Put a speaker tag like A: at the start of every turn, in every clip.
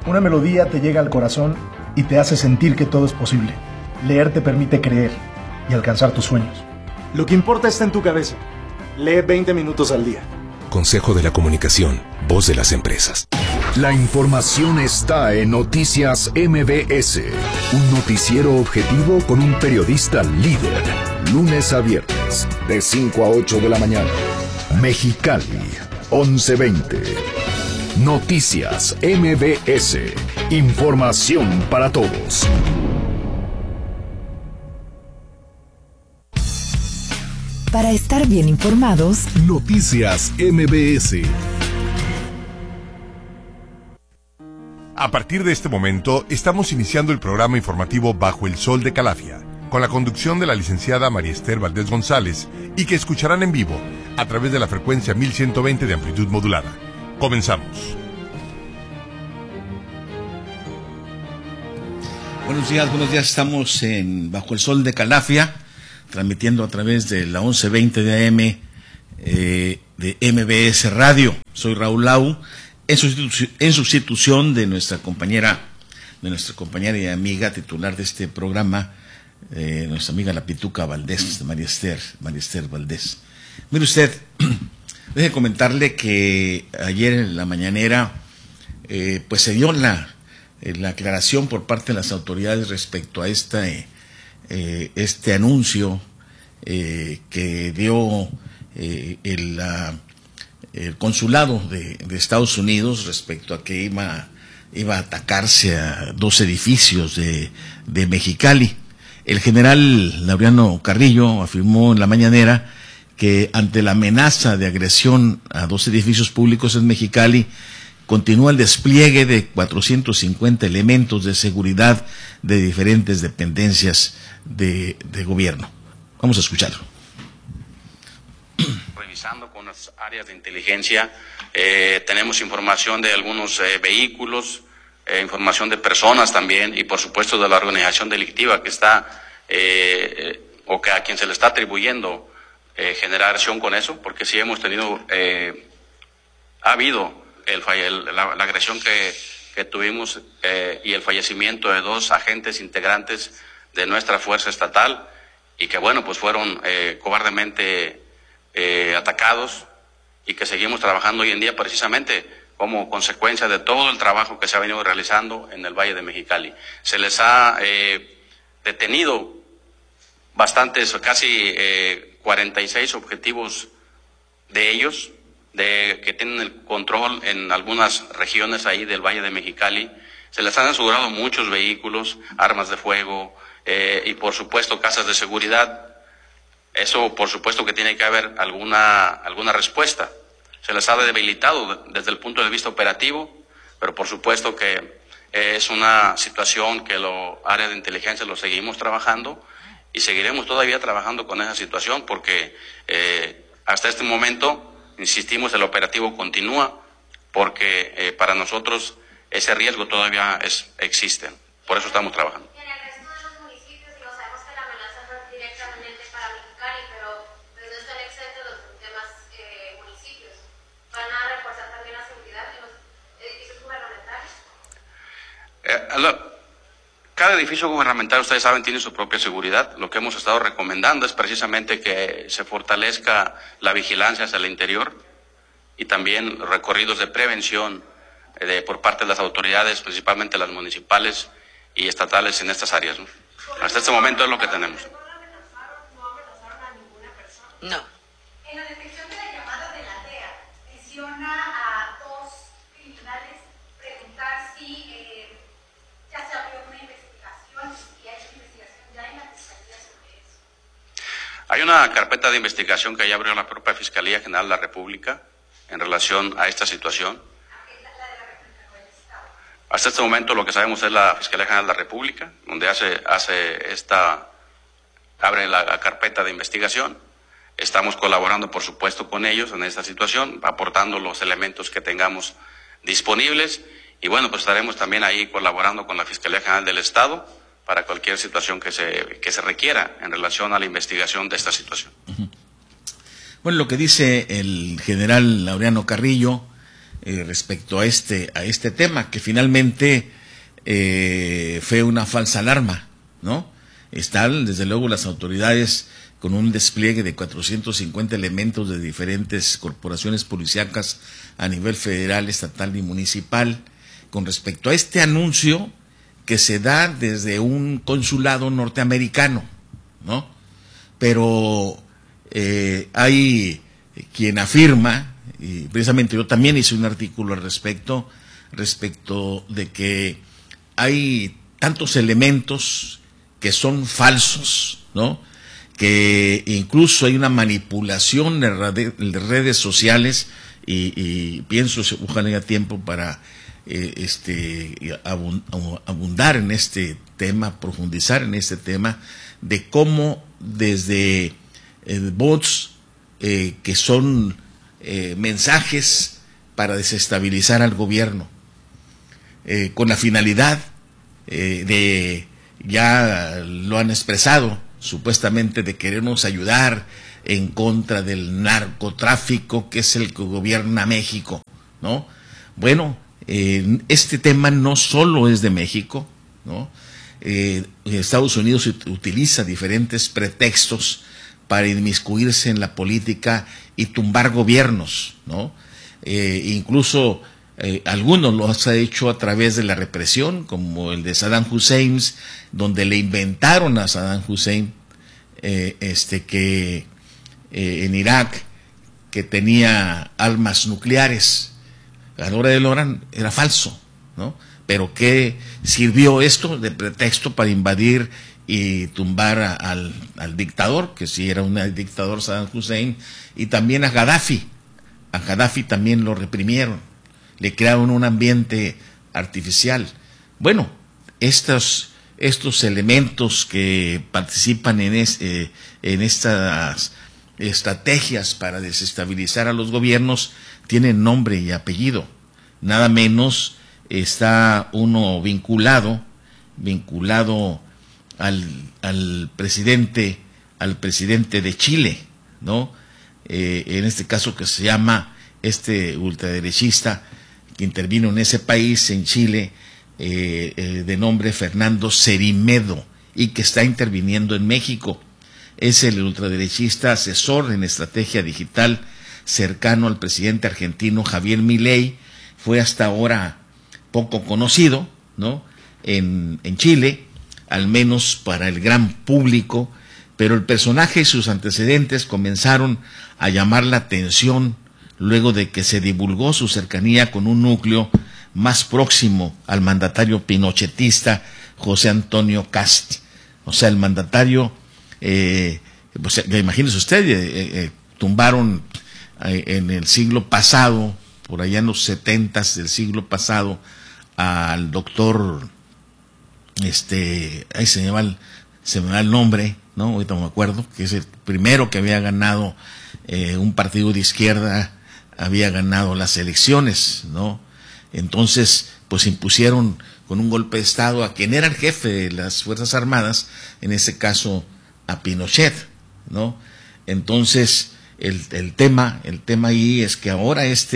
A: Una melodía te llega al corazón y te hace sentir que todo es posible. Leer te permite creer y alcanzar tus sueños. Lo que importa está en tu cabeza. Lee 20 minutos al día.
B: Consejo de la Comunicación, voz de las empresas.
C: La información está en Noticias MBS, un noticiero objetivo con un periodista líder, lunes a viernes, de 5 a 8 de la mañana. Mexicali, 11:20. Noticias MBS, información para todos.
D: Para estar bien informados,
B: Noticias MBS. A partir de este momento, estamos iniciando el programa informativo Bajo el Sol de Calafia, con la conducción de la licenciada María Esther Valdés González, y que escucharán en vivo a través de la frecuencia 1120 de amplitud modulada. Comenzamos.
E: Buenos días, estamos en Bajo el Sol de Calafia, transmitiendo a través de la 1120 de AM de MBS Radio. Soy Raúl Lau, en sustitución de nuestra compañera y amiga titular de este programa, nuestra amiga la Pituca Valdés, de María Esther Valdés. Mire usted, deje comentarle que ayer en la mañanera pues se dio la aclaración por parte de las autoridades respecto a este anuncio que dio el consulado de Estados Unidos respecto a que iba a atacarse a 2 edificios de Mexicali. El general Laureano Carrillo afirmó en la mañanera que ante la amenaza de agresión a 2 edificios públicos en Mexicali, continúa el despliegue de 450 elementos de seguridad de diferentes dependencias de gobierno. Vamos a escucharlo.
F: Revisando con las áreas de inteligencia, tenemos información de algunos vehículos, información de personas también, y por supuesto de la organización delictiva que está, o que a quien se le está atribuyendo generar acción con eso, porque sí hemos tenido, ha habido la agresión que tuvimos y el fallecimiento de 2 agentes integrantes de nuestra fuerza estatal, y que bueno, pues fueron cobardemente atacados, y que seguimos trabajando hoy en día precisamente como consecuencia de todo el trabajo que se ha venido realizando en el Valle de Mexicali. Se les ha detenido bastantes, casi 46 objetivos de ellos, que tienen el control en algunas regiones ahí del Valle de Mexicali. Se les han asegurado muchos vehículos, armas de fuego y por supuesto casas de seguridad. Eso por supuesto que tiene que haber alguna respuesta. Se les ha debilitado desde el punto de vista operativo, pero por supuesto que es una situación que área de inteligencia lo seguimos trabajando y seguiremos todavía trabajando con esa situación, porque hasta este momento, insistimos, el operativo continúa, porque para nosotros ese riesgo todavía existe. Por eso estamos trabajando.
G: En el resto de los municipios, digo, sabemos que la amenaza no es directamente para Mexicali, pero pues no están exentos los demás municipios. ¿Van a reforzar también la seguridad en los edificios gubernamentales?
F: Cada edificio gubernamental, ustedes saben, tiene su propia seguridad. Lo que hemos estado recomendando es precisamente que se fortalezca la vigilancia hacia el interior y también recorridos de prevención por parte de las autoridades, principalmente las municipales y estatales en estas áreas, ¿no? Hasta este momento es lo que tenemos.
G: ¿No amenazaron a ninguna persona?
D: no.
G: En la detección de la llamada de la DEA, menciona a 2 criminales preguntar si ya se abrió una investigación, si hay investigación ya en la Fiscalía sobre eso.
F: Hay una carpeta de investigación que ya abrió la propia Fiscalía General de la República en relación a esta situación. Hasta este momento lo que sabemos es la Fiscalía General de la República, donde abre la carpeta de investigación. Estamos colaborando, por supuesto, con ellos en esta situación, aportando los elementos que tengamos disponibles, y bueno, pues estaremos también ahí colaborando con la Fiscalía General del Estado para cualquier situación que se requiera en relación a la investigación de esta situación.
E: Bueno, lo que dice el general Laureano Carrillo respecto a este tema, que finalmente fue una falsa alarma, ¿no? Están, desde luego, las autoridades con un despliegue de 450 elementos de diferentes corporaciones policíacas a nivel federal, estatal y municipal, con respecto a este anuncio que se da desde un consulado norteamericano, ¿no? Pero hay quien afirma, y precisamente yo también hice un artículo al respecto de que hay tantos elementos que son falsos, ¿no? Que incluso hay una manipulación de redes sociales y pienso, ojalá haya tiempo para abundar en este tema, profundizar en este tema, de cómo desde bots que son mensajes para desestabilizar al gobierno, con la finalidad ya lo han expresado, supuestamente de querernos ayudar en contra del narcotráfico, que es el que gobierna México, ¿no? Bueno, este tema no solo es de México, ¿no? Estados Unidos utiliza diferentes pretextos para inmiscuirse en la política y tumbar gobiernos, ¿no? Incluso algunos lo ha hecho a través de la represión, como el de Saddam Hussein, donde le inventaron a Saddam Hussein que en Irak, que tenía armas nucleares. A la hora de la hora era falso, ¿no? Pero ¿qué sirvió esto de pretexto para invadir y tumbar al dictador, que sí era un dictador, Saddam Hussein, y también a Gaddafi? A Gaddafi también lo reprimieron, le crearon un ambiente artificial. Bueno, estos elementos que participan en estas estrategias para desestabilizar a los gobiernos tienen nombre y apellido. Nada menos está uno vinculado al presidente de Chile, ¿no? En este caso, que se llama ultraderechista que intervino en ese país, en Chile, de nombre Fernando Cerimedo, y que está interviniendo en México. Es el ultraderechista asesor en estrategia digital cercano al presidente argentino Javier Milei. Fue hasta ahora poco conocido, ¿no? En Chile, al menos para el gran público, pero el personaje y sus antecedentes comenzaron a llamar la atención luego de que se divulgó su cercanía con un núcleo más próximo al mandatario pinochetista José Antonio Cast. O sea, el mandatario, pues, imagínese usted, tumbaron en el siglo pasado, por allá en los 70s del siglo pasado, al doctor, ahí se me va el nombre, ¿no? Ahorita me acuerdo, que es el primero que había ganado un partido de izquierda, había ganado las elecciones, ¿no? Entonces, pues impusieron con un golpe de Estado a quien era el jefe de las Fuerzas Armadas, en ese caso a Pinochet, ¿no? Entonces, el tema ahí es que ahora es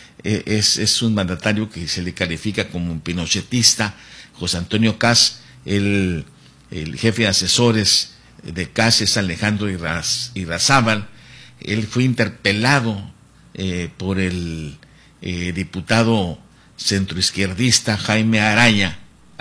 E: un mandatario que se le califica como un pinochetista, José Antonio Cast. El jefe de asesores de Cast es Alejandro Irrazábal. Él fue interpelado por el diputado centroizquierdista Jaime Araya,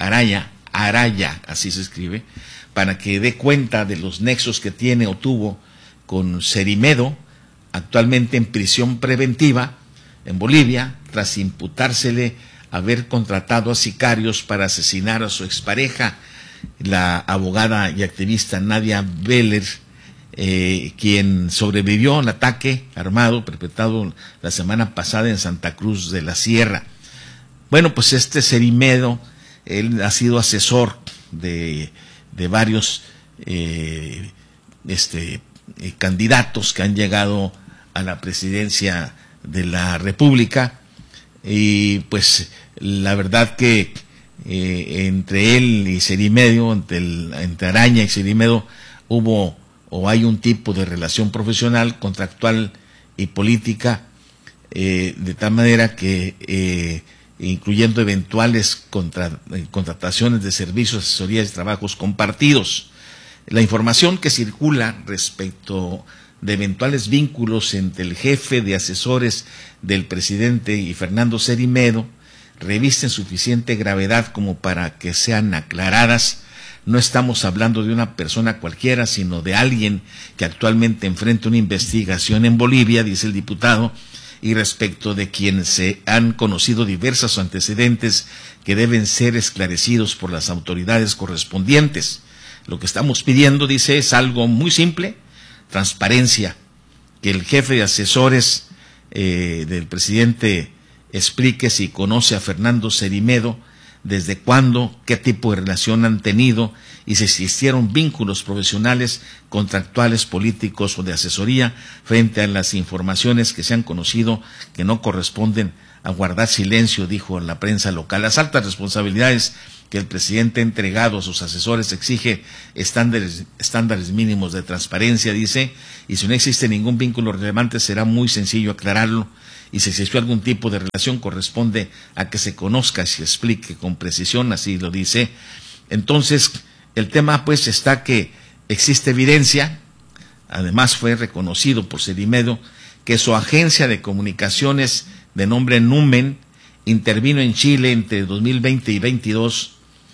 E: así se escribe, para que dé cuenta de los nexos que tiene o tuvo con Cerimedo, actualmente en prisión preventiva en Bolivia, tras imputársele haber contratado a sicarios para asesinar a su expareja, la abogada y activista Nadia Beller, quien sobrevivió al ataque armado perpetrado la semana pasada en Santa Cruz de la Sierra. Bueno, pues Cerimedo, él ha sido asesor de varios candidatos que han llegado a la presidencia de la República, y pues la verdad que entre él y Cerimedo, entre Araña y Cerimedo, hubo o hay un tipo de relación profesional, contractual y política, de tal manera que incluyendo eventuales contrataciones de servicios, asesorías y trabajos compartidos. La información que circula respecto de eventuales vínculos entre el jefe de asesores del presidente y Fernando Cerimedo revisten suficiente gravedad como para que sean aclaradas. No estamos hablando de una persona cualquiera, sino de alguien que actualmente enfrenta una investigación en Bolivia, dice el diputado, y respecto de quien se han conocido diversos antecedentes que deben ser esclarecidos por las autoridades correspondientes. Lo que estamos pidiendo, dice, es algo muy simple: transparencia, que el jefe de asesores del presidente explique si conoce a Fernando Cerimedo, desde cuándo, qué tipo de relación han tenido y si existieron vínculos profesionales, contractuales, políticos o de asesoría frente a las informaciones que se han conocido que no corresponden a guardar silencio, dijo en la prensa local. Las altas responsabilidades que el presidente ha entregado a sus asesores exige estándares mínimos de transparencia, dice, y si no existe ningún vínculo relevante será muy sencillo aclararlo, y si existió algún tipo de relación corresponde a que se conozca y se explique con precisión, así lo dice. Entonces, el tema pues está que existe evidencia, además fue reconocido por Cerimedo, que su agencia de comunicaciones de nombre Numen intervino en Chile entre 2020 y 2022,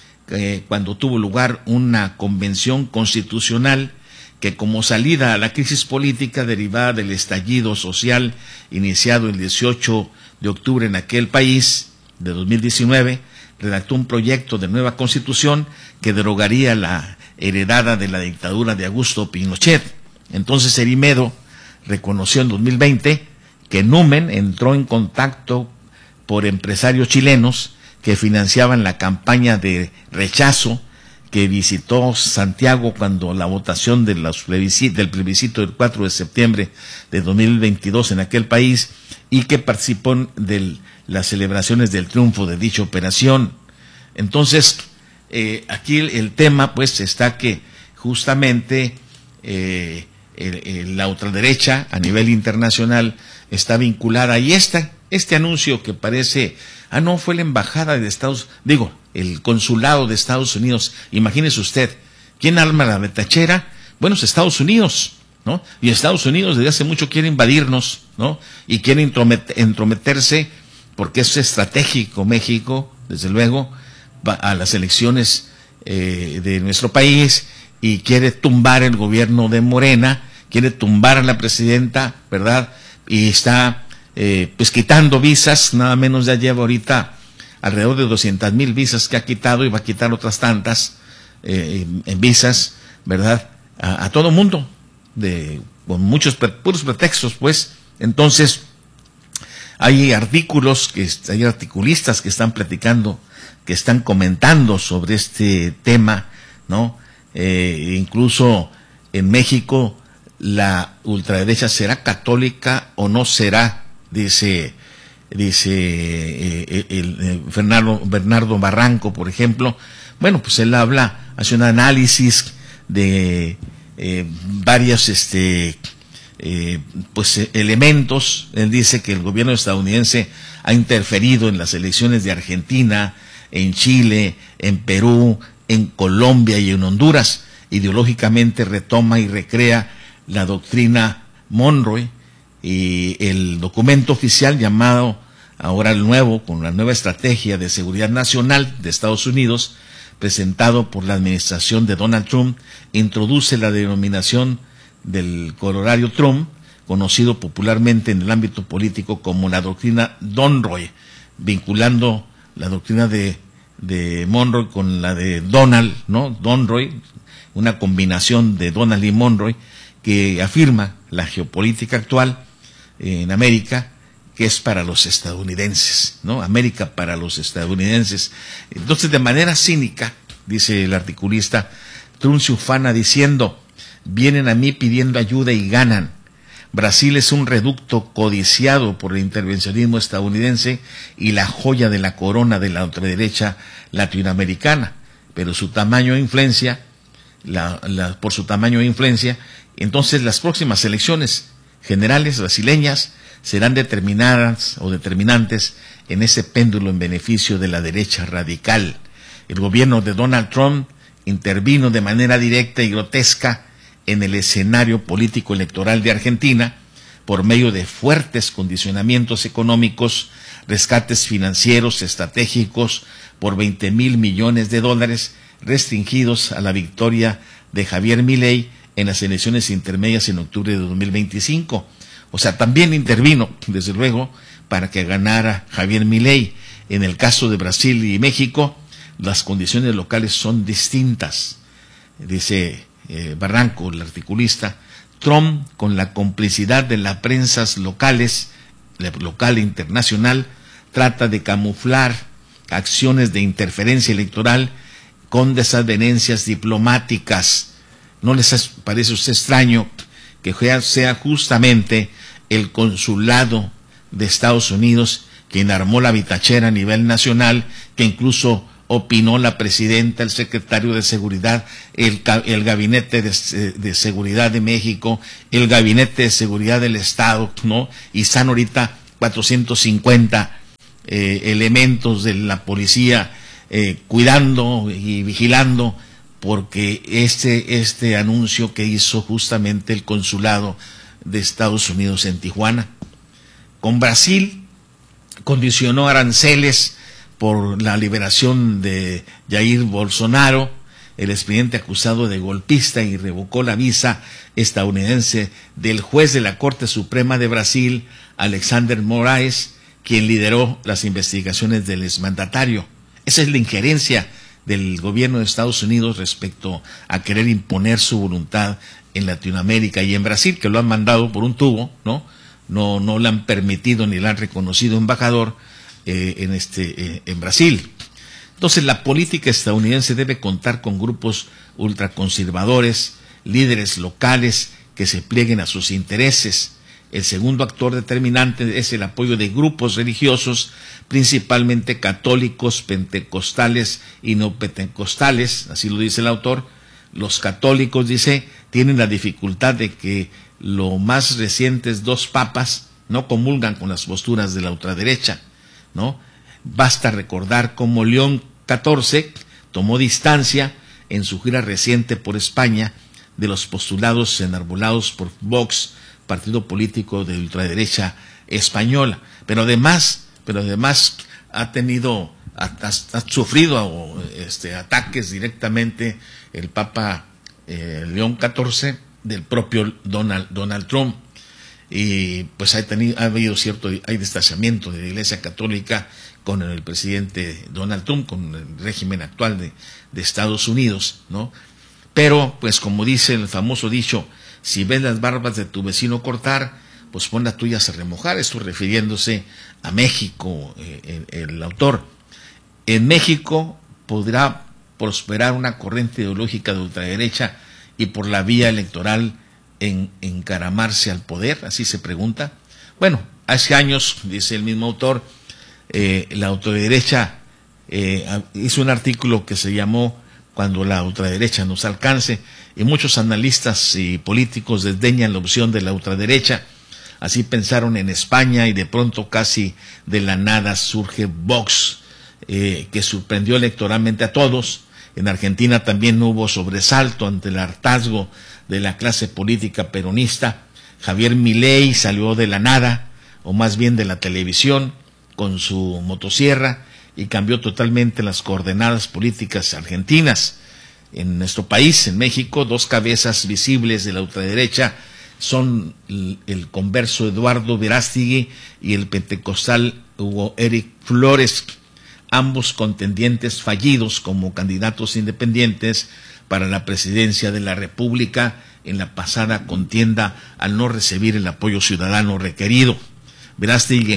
E: cuando tuvo lugar una convención constitucional que, como salida a la crisis política derivada del estallido social iniciado el 18 de octubre en aquel país de 2019, redactó un proyecto de nueva constitución que derogaría la heredada de la dictadura de Augusto Pinochet. Entonces Cerimedo reconoció en 2020 que Numen entró en contacto por empresarios chilenos que financiaban la campaña de rechazo que visitó Santiago cuando la votación del plebiscito del 4 de septiembre de 2022 en aquel país, y que participó de las celebraciones del triunfo de dicha operación. Entonces, aquí el tema pues está que justamente la ultraderecha a nivel internacional está vinculada, y este anuncio que parece, no, fue la embajada de el consulado de Estados Unidos. Imagínese usted, ¿quién arma la retachera? Bueno, es Estados Unidos, ¿no? Y Estados Unidos desde hace mucho quiere invadirnos, ¿no? Y quiere entrometerse, porque es estratégico México, desde luego, a las elecciones de nuestro país, y quiere tumbar el gobierno de Morena, quiere tumbar a la presidenta, ¿verdad? Y está pues quitando visas, nada menos ya lleva ahorita alrededor de 200,000 visas que ha quitado, y va a quitar otras tantas en visas, ¿verdad? A todo mundo, con muchos puros pretextos, pues. Entonces, hay articulistas que están platicando, que están comentando sobre este tema, ¿no? Incluso en México, la ultraderecha será católica o no será, dice Bernardo Barranco, por ejemplo. Bueno, pues él hace un análisis de varios elementos. Él dice que el gobierno estadounidense ha interferido en las elecciones de Argentina, en Chile, en Perú, en Colombia y en Honduras. Ideológicamente retoma y recrea la doctrina Monroe, y el documento oficial llamado ahora el nuevo, con la nueva estrategia de seguridad nacional de Estados Unidos, presentado por la administración de Donald Trump, introduce la denominación del corolario Trump, conocido popularmente en el ámbito político como la doctrina Monroe, vinculando la doctrina de Monroe con la de Donald, ¿no? Monroe, una combinación de Donald y Monroe, que afirma la geopolítica actual en América, que es para los estadounidenses, ¿no? América para los estadounidenses. Entonces, de manera cínica, dice el articulista, Trump se ufana diciendo: vienen a mí pidiendo ayuda y ganan. Brasil es un reducto codiciado por el intervencionismo estadounidense y la joya de la corona de la ultraderecha latinoamericana, pero su tamaño e influencia, por su tamaño e influencia, entonces las próximas elecciones generales brasileñas serán determinadas o determinantes en ese péndulo en beneficio de la derecha radical. El gobierno de Donald Trump intervino de manera directa y grotesca en el escenario político electoral de Argentina por medio de fuertes condicionamientos económicos, rescates financieros estratégicos por $20,000 millones restringidos a la victoria de Javier Milei en las elecciones intermedias en octubre de 2025. O sea, también intervino, desde luego, para que ganara Javier Milei. En el caso de Brasil y México, las condiciones locales son distintas. Dice Barranco, el articulista, Trump, con la complicidad de las prensas locales, local e internacional, trata de camuflar acciones de interferencia electoral con desavenencias diplomáticas. ¿No les parece a usted extraño que sea justamente el consulado de Estados Unidos quien armó la vitachera a nivel nacional, que incluso opinó la presidenta, el secretario de Seguridad, el Gabinete de Seguridad de México, el Gabinete de Seguridad del Estado, ¿no? Y están ahorita 450 elementos de la policía cuidando y vigilando, porque este anuncio que hizo justamente el consulado de Estados Unidos en Tijuana. Con Brasil condicionó aranceles por la liberación de Jair Bolsonaro, el expresidente acusado de golpista, y revocó la visa estadounidense del juez de la Corte Suprema de Brasil, Alexander Moraes, quien lideró las investigaciones del exmandatario. Esa es la injerencia del gobierno de Estados Unidos respecto a querer imponer su voluntad en Latinoamérica y en Brasil, que lo han mandado por un tubo, ¿no? No le han permitido ni le han reconocido embajador en Brasil. Entonces, la política estadounidense debe contar con grupos ultraconservadores, líderes locales que se plieguen a sus intereses. El segundo actor determinante es el apoyo de grupos religiosos, principalmente católicos, pentecostales y no pentecostales, así lo dice el autor. Los católicos, dice, tienen la dificultad de que los más recientes 2 papas no comulgan con las posturas de la ultraderecha, ¿no? Basta recordar cómo León XIV tomó distancia en su gira reciente por España de los postulados enarbolados por Vox, partido político de ultraderecha española. Pero además ha sufrido ataques directamente el Papa León XIV del propio Donald Trump, y pues hay distanciamiento de la Iglesia Católica con el presidente Donald Trump, con el régimen actual de Estados Unidos, ¿no? Pero, pues como dice el famoso dicho, si ves las barbas de tu vecino cortar, pues pon las tuyas a remojar. Esto refiriéndose a México, el autor. En México podrá prosperar una corriente ideológica de ultraderecha y por la vía electoral encaramarse al poder, así se pregunta. Bueno, hace años, dice el mismo autor, la ultraderecha hizo un artículo que se llamó Cuando la ultraderecha nos alcance, y muchos analistas y políticos desdeñan la opción de la ultraderecha. Así pensaron en España, y de pronto casi de la nada surge Vox, que sorprendió electoralmente a todos. En Argentina también hubo sobresalto ante el hartazgo de la clase política peronista. Javier Milei salió de la nada, o más bien de la televisión, con su motosierra, y cambió totalmente las coordenadas políticas argentinas. En nuestro país, en México, 2 cabezas visibles de la ultraderecha son el converso Eduardo Verástegui y el pentecostal Hugo Eric Flores, ambos contendientes fallidos como candidatos independientes para la presidencia de la República en la pasada contienda al no recibir el apoyo ciudadano requerido. Verástegui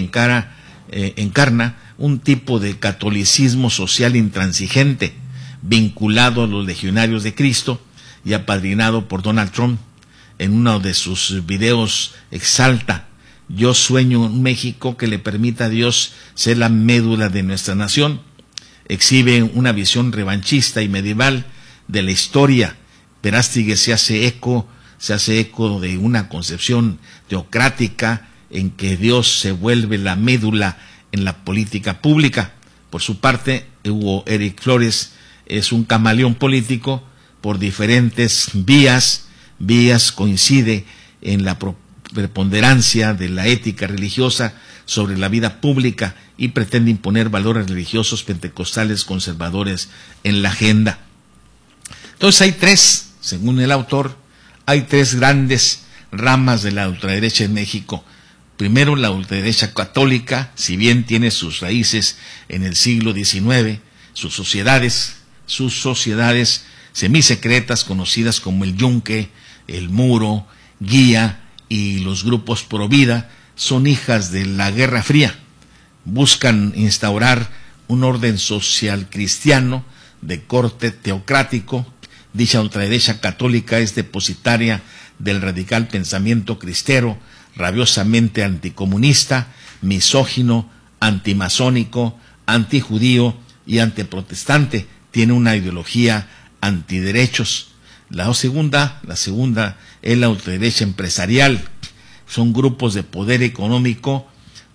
E: encarna un tipo de catolicismo social intransigente, vinculado a los legionarios de Cristo y apadrinado por Donald Trump. En uno de sus videos exalta: yo sueño un México que le permita a Dios ser la médula de nuestra nación. Exhibe una visión revanchista y medieval de la historia. Verástegui se hace eco de una concepción teocrática en que Dios se vuelve la médula en la política pública. Por su parte, Hugo Eric Flores es un camaleón político por diferentes vías coincide en la preponderancia de la ética religiosa sobre la vida pública y pretende imponer valores religiosos pentecostales conservadores en la agenda. Entonces hay tres, según el autor, hay tres grandes ramas de la ultraderecha en México. Primero, la ultraderecha católica, si bien tiene sus raíces en el siglo XIX, sus sociedades semisecretas conocidas como el Yunque, el Muro, Guía y los grupos Pro Vida son hijas de la Guerra Fría. Buscan instaurar un orden social cristiano de corte teocrático. Dicha ultraderecha católica es depositaria del radical pensamiento cristero, rabiosamente anticomunista, misógino, antimasónico, antijudío y antiprotestante. Tiene una ideología antiderechos. La segunda es la ultraderecha empresarial. Son grupos de poder económico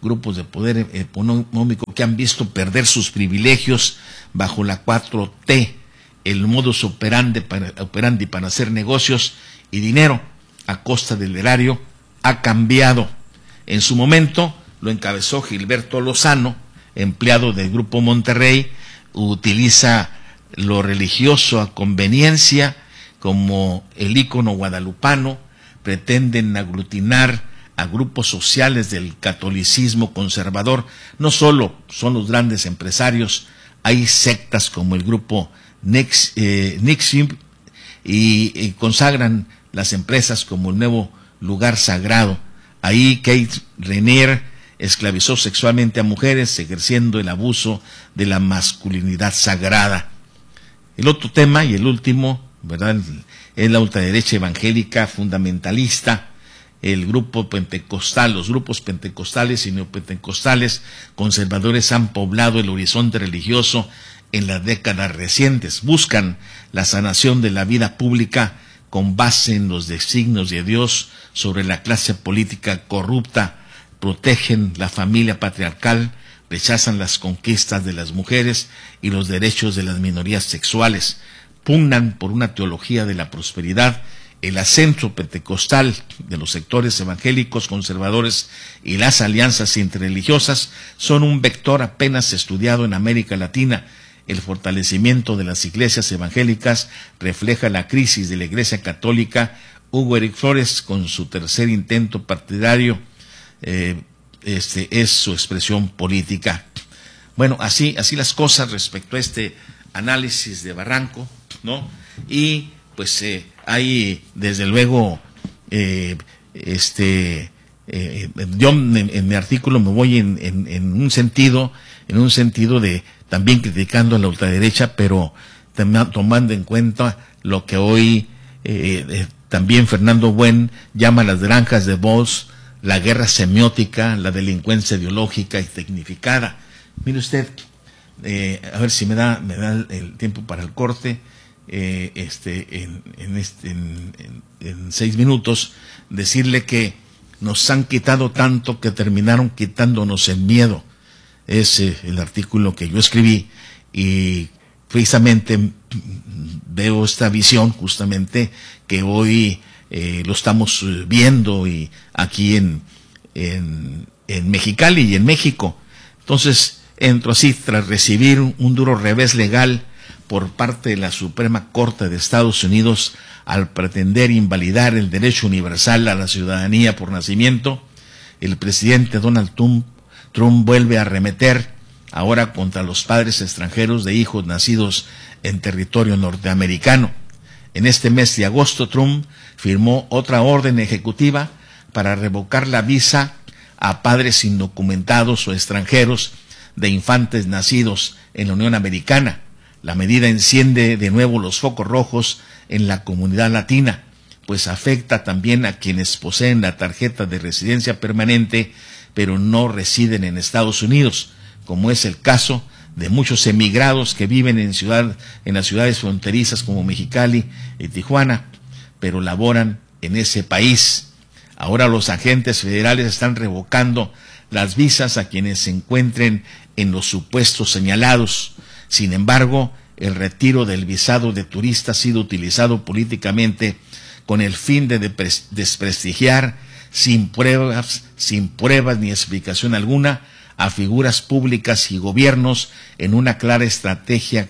E: que han visto perder sus privilegios bajo la 4T, el modus operandi para hacer negocios y dinero a costa del erario ha cambiado. En su momento lo encabezó Gilberto Lozano, empleado del Grupo Monterrey, utiliza lo religioso a conveniencia como el ícono guadalupano, pretenden aglutinar a grupos sociales del catolicismo conservador. No solo son los grandes empresarios, hay sectas como el grupo NXIVM y consagran las empresas como el nuevo lugar sagrado. Ahí Kate Renier esclavizó sexualmente a mujeres, ejerciendo el abuso de la masculinidad sagrada. El otro tema y el último, ¿verdad?, es la ultraderecha evangélica fundamentalista. El grupo pentecostal, los grupos pentecostales y neopentecostales conservadores han poblado el horizonte religioso en las décadas recientes. Buscan la sanación de la vida pública con base en los designios de Dios sobre la clase política corrupta, protegen la familia patriarcal, rechazan las conquistas de las mujeres y los derechos de las minorías sexuales, pugnan por una teología de la prosperidad. El acento pentecostal de los sectores evangélicos conservadores y las alianzas interreligiosas son un vector apenas estudiado en América Latina. El fortalecimiento de las iglesias evangélicas refleja la crisis de la Iglesia Católica. Hugo Eric Flores, con su tercer intento partidario, es su expresión política. Bueno, así las cosas respecto a este análisis de Barranco, ¿no? Y pues hay desde luego yo en mi artículo me voy en un sentido de también criticando a la ultraderecha, pero tomando en cuenta lo que hoy también Fernando Buen llama las granjas de voz, la guerra semiótica, la delincuencia ideológica y tecnificada. Mire usted, a ver si me da el tiempo para el corte. En 6 minutos, decirle que nos han quitado tanto que terminaron quitándonos el miedo. Es el artículo que yo escribí y precisamente veo esta visión justamente que hoy lo estamos viendo y aquí en Mexicali y en México. Entonces entro así tras recibir un duro revés legal por parte de la Suprema Corte de Estados Unidos al pretender invalidar el derecho universal a la ciudadanía por nacimiento. El presidente Donald Trump vuelve a arremeter ahora contra los padres extranjeros de hijos nacidos en territorio norteamericano. En este mes de agosto, Trump firmó otra orden ejecutiva para revocar la visa a padres indocumentados o extranjeros de infantes nacidos en la Unión Americana. La medida enciende de nuevo los focos rojos en la comunidad latina, pues afecta también a quienes poseen la tarjeta de residencia permanente, pero no residen en Estados Unidos, como es el caso de muchos emigrados que viven en las ciudades fronterizas como Mexicali y Tijuana, pero laboran en ese país. Ahora los agentes federales están revocando las visas a quienes se encuentren en los supuestos señalados. Sin embargo, el retiro del visado de turista ha sido utilizado políticamente con el fin de desprestigiar sin pruebas ni explicación alguna a figuras públicas y gobiernos en una clara estrategia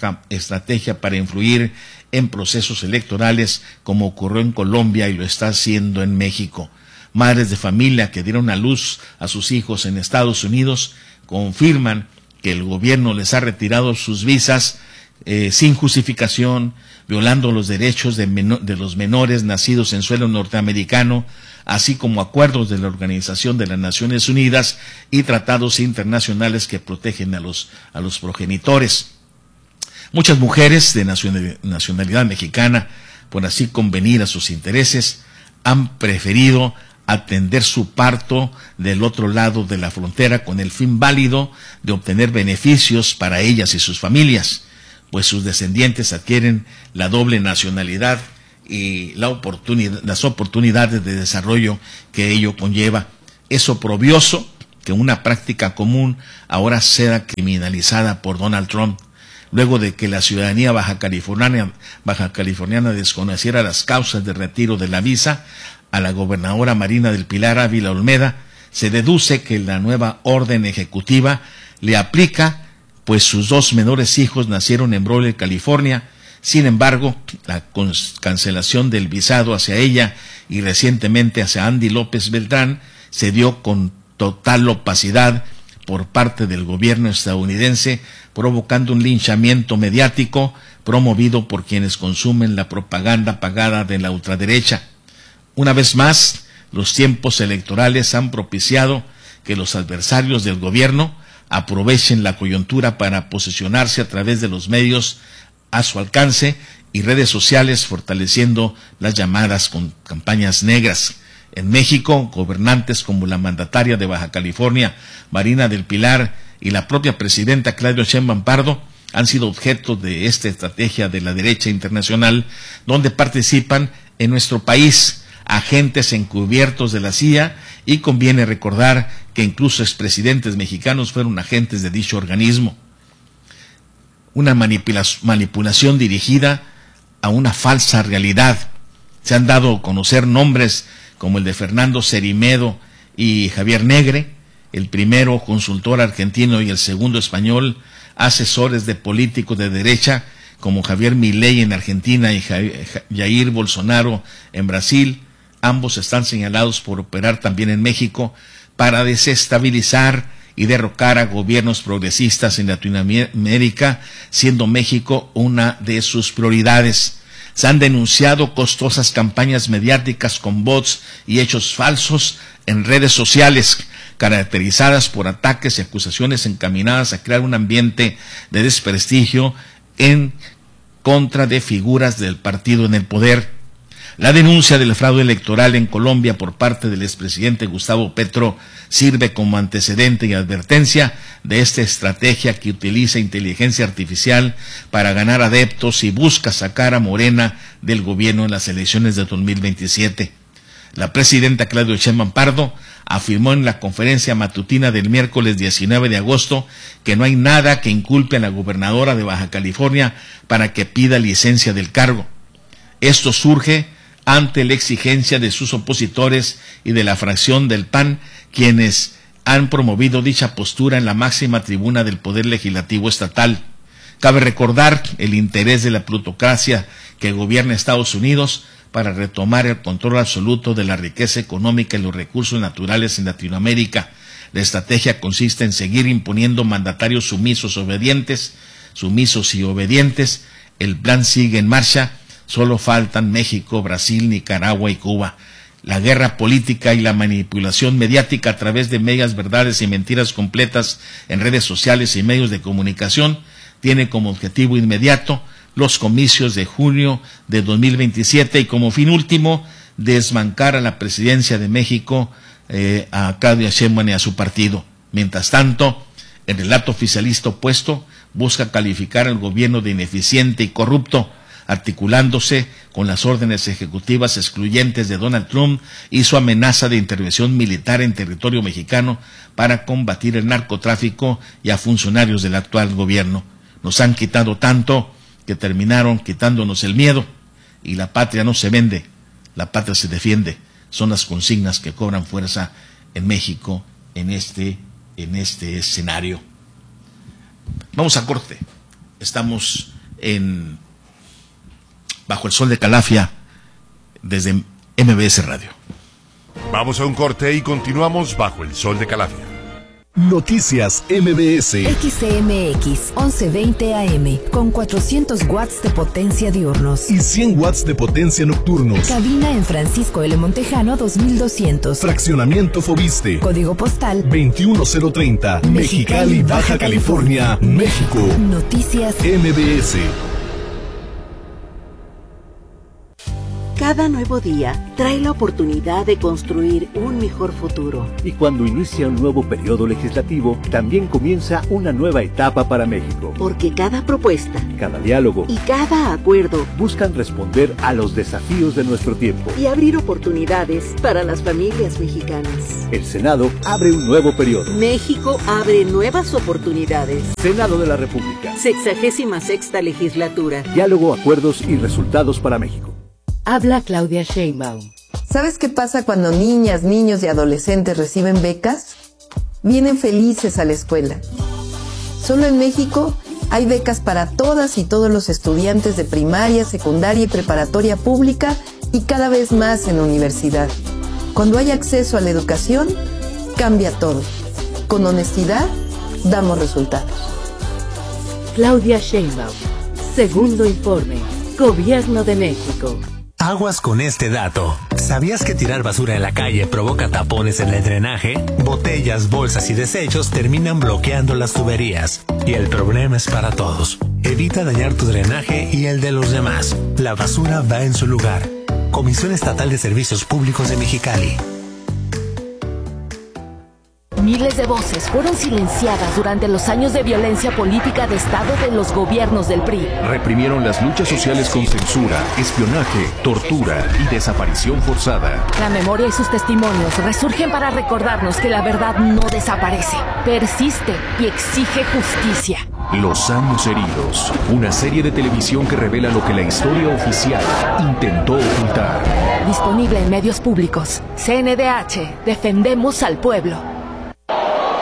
E: para influir en procesos electorales, como ocurrió en Colombia y lo está haciendo en México. Madres de familia que dieron a luz a sus hijos en Estados Unidos confirman que el gobierno les ha retirado sus visas sin justificación, violando los derechos de los menores nacidos en suelo norteamericano, así como acuerdos de la Organización de las Naciones Unidas y tratados internacionales que protegen a los progenitores. Muchas mujeres de nacionalidad mexicana, por así convenir a sus intereses, han preferido atender su parto del otro lado de la frontera con el fin válido de obtener beneficios para ellas y sus familias, pues sus descendientes adquieren la doble nacionalidad y las oportunidades de desarrollo que ello conlleva. Es oprobioso que una práctica común ahora sea criminalizada por Donald Trump, luego de que la ciudadanía baja californiana desconociera las causas de retiro de la visa a la gobernadora Marina del Pilar Ávila Olmeda. Se deduce que la nueva orden ejecutiva le aplica, pues sus 2 menores hijos nacieron en Brawley, California. Sin embargo, la cancelación del visado hacia ella y recientemente hacia Andy López Beltrán se dio con total opacidad por parte del gobierno estadounidense, provocando un linchamiento mediático promovido por quienes consumen la propaganda pagada de la ultraderecha. Una vez más, los tiempos electorales han propiciado que los adversarios del gobierno aprovechen la coyuntura para posicionarse a través de los medios a su alcance y redes sociales, fortaleciendo las llamadas campañas negras. En México, gobernantes como la mandataria de Baja California, Marina del Pilar, y la propia presidenta Claudia Sheinbaum Pardo han sido objeto de esta estrategia de la derecha internacional, donde participan en nuestro país agentes encubiertos de la CIA, y conviene recordar que incluso expresidentes mexicanos fueron agentes de dicho organismo. Una manipulación dirigida a una falsa realidad. Se han dado a conocer nombres como el de Fernando Cerimedo y Javier Negre, el primero consultor argentino y el segundo español, asesores de políticos de derecha como Javier Milei en Argentina y Jair Bolsonaro en Brasil. Ambos están señalados por operar también en México para desestabilizar y derrocar a gobiernos progresistas en Latinoamérica, siendo México una de sus prioridades. Se han denunciado costosas campañas mediáticas con bots y hechos falsos en redes sociales, caracterizadas por ataques y acusaciones encaminadas a crear un ambiente de desprestigio en contra de figuras del partido en el poder. La denuncia del fraude electoral en Colombia por parte del expresidente Gustavo Petro sirve como antecedente y advertencia de esta estrategia que utiliza inteligencia artificial para ganar adeptos y busca sacar a Morena del gobierno en las elecciones de 2027. La presidenta Claudia Sheinbaum Pardo afirmó en la conferencia matutina del miércoles 19 de agosto que no hay nada que inculpe a la gobernadora de Baja California para que pida licencia del cargo. Esto surge ante la exigencia de sus opositores y de la fracción del PAN, quienes han promovido dicha postura en la máxima tribuna del Poder Legislativo estatal. Cabe recordar el interés de la plutocracia que gobierna Estados Unidos para retomar el control absoluto de la riqueza económica y los recursos naturales en Latinoamérica. La estrategia consiste en seguir imponiendo mandatarios sumisos y obedientes. El plan sigue en marcha. Solo faltan México, Brasil, Nicaragua y Cuba. La guerra política y la manipulación mediática a través de medias verdades y mentiras completas en redes sociales y medios de comunicación tiene como objetivo inmediato los comicios de junio de 2027 y como fin último desbancar a la presidencia de México, a Claudia Sheinbaum y a su partido. Mientras tanto, el relato oficialista opuesto busca calificar al gobierno de ineficiente y corrupto, articulándose con las órdenes ejecutivas excluyentes de Donald Trump y su amenaza de intervención militar en territorio mexicano para combatir el narcotráfico y a funcionarios del actual gobierno. Nos han quitado tanto que terminaron quitándonos el miedo, y la patria no se vende, la patria se defiende. Son las consignas que cobran fuerza en México en este escenario. Vamos a corte. Estamos Bajo el Sol de Calafia desde MBS Radio.
B: Vamos a un corte y continuamos Bajo el Sol de Calafia.
C: Noticias MBS.
D: XCMX 1120 AM con 400 watts de potencia diurnos
C: Y 100 watts de potencia nocturnos.
D: Cabina en Francisco L. Montejano 2200.
C: Fraccionamiento Fobiste.
D: Código postal
C: 21030. Mexicali, Baja California, México.
D: Noticias
C: MBS.
H: Cada nuevo día trae la oportunidad de construir un mejor futuro.
I: Y cuando inicia un nuevo periodo legislativo, también comienza una nueva etapa para México.
H: Porque cada propuesta,
I: cada diálogo
H: y cada acuerdo
I: buscan responder a los desafíos de nuestro tiempo
H: y abrir oportunidades para las familias mexicanas.
I: El Senado abre un nuevo periodo.
H: México abre nuevas oportunidades.
I: Senado de la República.
H: 66ª legislatura.
I: Diálogo, acuerdos y resultados para México.
J: Habla Claudia Sheinbaum.
K: ¿Sabes qué pasa cuando niñas, niños y adolescentes reciben becas? Vienen felices a la escuela. Solo en México hay becas para todas y todos los estudiantes de primaria, secundaria y preparatoria pública y cada vez más en la universidad. Cuando hay acceso a la educación, cambia todo. Con honestidad, damos resultados.
J: Claudia Sheinbaum. Segundo informe. Gobierno de México.
L: Aguas con este dato. ¿Sabías que tirar basura en la calle provoca tapones en el drenaje? Botellas, bolsas y desechos terminan bloqueando las tuberías. Y el problema es para todos. Evita dañar tu drenaje y el de los demás. La basura va en su lugar. Comisión Estatal de Servicios Públicos de Mexicali.
J: Miles de voces fueron silenciadas durante los años de violencia política de Estado de los gobiernos del PRI.
M: Reprimieron las luchas sociales con censura, espionaje, tortura y desaparición forzada.
J: La memoria y sus testimonios resurgen para recordarnos que la verdad no desaparece, persiste y exige justicia.
M: Los años heridos, una serie de televisión que revela lo que la historia oficial intentó ocultar.
J: Disponible en medios públicos. CNDH, defendemos al pueblo.